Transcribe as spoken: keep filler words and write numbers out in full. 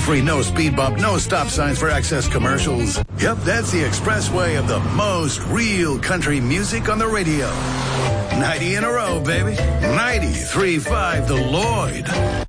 toll-free, no speed bump, no stop signs for excess commercials. Yep, that's the expressway of the most real country music on the radio. ninety in a row, baby. ninety-three point five The Lloyd.